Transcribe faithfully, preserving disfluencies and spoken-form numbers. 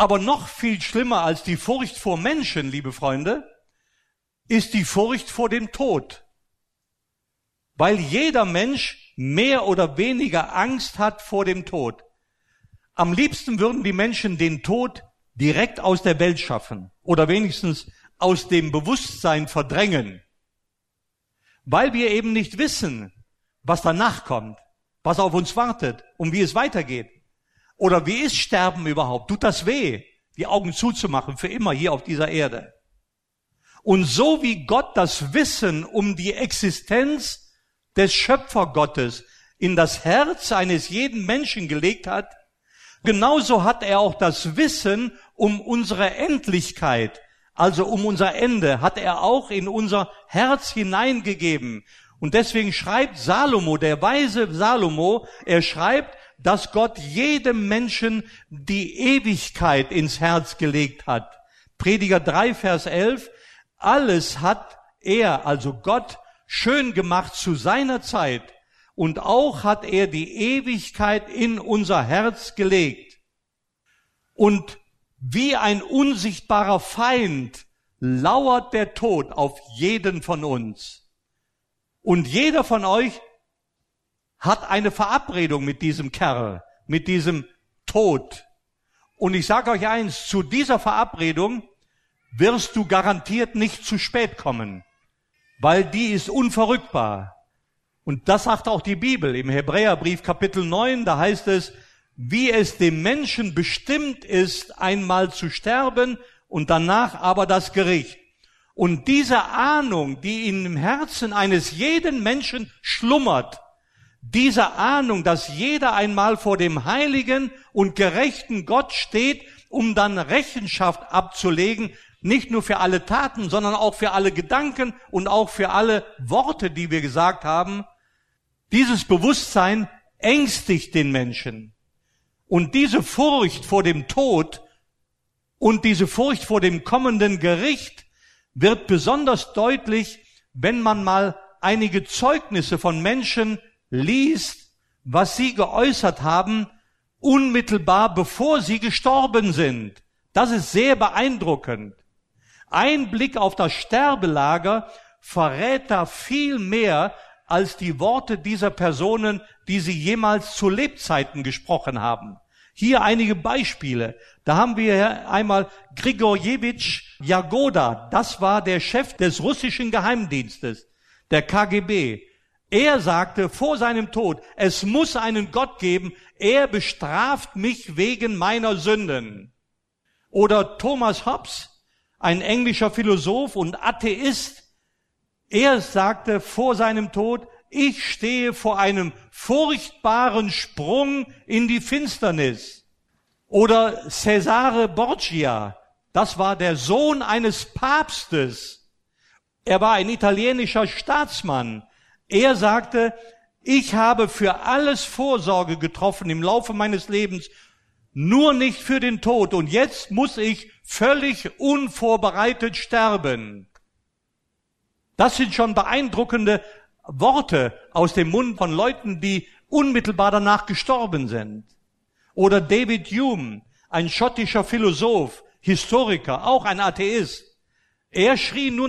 Aber noch viel schlimmer als die Furcht vor Menschen, liebe Freunde, ist die Furcht vor dem Tod. Weil jeder Mensch mehr oder weniger Angst hat vor dem Tod. Am liebsten würden die Menschen den Tod direkt aus der Welt schaffen oder wenigstens aus dem Bewusstsein verdrängen. Weil wir eben nicht wissen, was danach kommt, was auf uns wartet und wie es weitergeht. Oder wie ist Sterben überhaupt? Tut das weh, die Augen zuzumachen für immer hier auf dieser Erde? Und so wie Gott das Wissen um die Existenz des Schöpfergottes in das Herz eines jeden Menschen gelegt hat, genauso hat er auch das Wissen um unsere Endlichkeit, also um unser Ende, hat er auch in unser Herz hineingegeben. Und deswegen schreibt Salomo, der weise Salomo, er schreibt, dass Gott jedem Menschen die Ewigkeit ins Herz gelegt hat. Prediger drei, Vers elf, alles hat er, also Gott, schön gemacht zu seiner Zeit. Und auch hat er die Ewigkeit in unser Herz gelegt. Und wie ein unsichtbarer Feind lauert der Tod auf jeden von uns. Und jeder von euch hat eine Verabredung mit diesem Kerl, mit diesem Tod. Und ich sage euch eins, zu dieser Verabredung wirst du garantiert nicht zu spät kommen, weil die ist unverrückbar. Und das sagt auch die Bibel im Hebräerbrief Kapitel neun, da heißt es, wie es dem Menschen bestimmt ist, einmal zu sterben und danach aber das Gericht. Und diese Ahnung, die in dem Herzen eines jeden Menschen schlummert, diese Ahnung, dass jeder einmal vor dem heiligen und gerechten Gott steht, um dann Rechenschaft abzulegen, nicht nur für alle Taten, sondern auch für alle Gedanken und auch für alle Worte, die wir gesagt haben. Dieses Bewusstsein ängstigt den Menschen. Und diese Furcht vor dem Tod und diese Furcht vor dem kommenden Gericht wird besonders deutlich, wenn man mal einige Zeugnisse von Menschen liest, was sie geäußert haben, unmittelbar bevor sie gestorben sind. Das ist sehr beeindruckend. Ein Blick auf das Sterbelager verrät da viel mehr als die Worte dieser Personen, die sie jemals zu Lebzeiten gesprochen haben. Hier einige Beispiele. Da haben wir einmal Grigorjewitsch Jagoda. Das war der Chef des russischen Geheimdienstes, der K G B. Er sagte vor seinem Tod, es muss einen Gott geben, er bestraft mich wegen meiner Sünden. Oder Thomas Hobbes, ein englischer Philosoph und Atheist. Er sagte vor seinem Tod, ich stehe vor einem furchtbaren Sprung in die Finsternis. Oder Cesare Borgia, das war der Sohn eines Papstes. Er war ein italienischer Staatsmann. Er sagte, ich habe für alles Vorsorge getroffen im Laufe meines Lebens, nur nicht für den Tod. Und jetzt muss ich völlig unvorbereitet sterben. Das sind schon beeindruckende Worte aus dem Mund von Leuten, die unmittelbar danach gestorben sind. Oder David Hume, ein schottischer Philosoph, Historiker, auch ein Atheist. Er schrie nur